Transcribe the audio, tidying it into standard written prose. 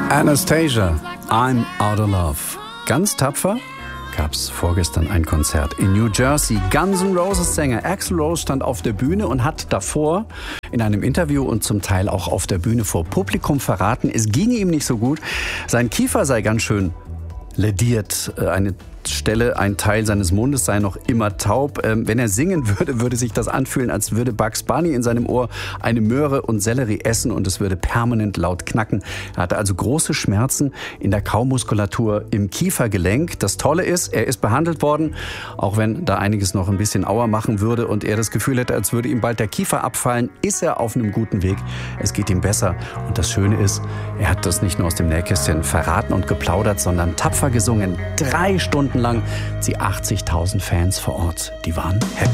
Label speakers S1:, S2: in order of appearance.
S1: Anastasia, I'm Out of Love. Ganz tapfer gab's vorgestern ein Konzert in New Jersey. Guns N' Roses Sänger Axl Rose stand auf der Bühne und hat davor in einem Interview und zum Teil auch auf der Bühne vor Publikum verraten, es ginge ihm nicht so gut. Sein Kiefer sei ganz schön lädiert. Ein Teil seines Mundes sei noch immer taub. Wenn er singen würde, würde sich das anfühlen, als würde Bugs Bunny in seinem Ohr eine Möhre und Sellerie essen und es würde permanent laut knacken. Er hatte also große Schmerzen in der Kaumuskulatur im Kiefergelenk. Das Tolle ist, er ist behandelt worden, auch wenn da einiges noch ein bisschen Auer machen würde und er das Gefühl hätte, als würde ihm bald der Kiefer abfallen, ist er auf einem guten Weg. Es geht ihm besser. Und das Schöne ist, er hat das nicht nur aus dem Nähkästchen verraten und geplaudert, sondern tapfer gesungen. 3 Stunden lang, die 80.000 Fans vor Ort, die waren happy.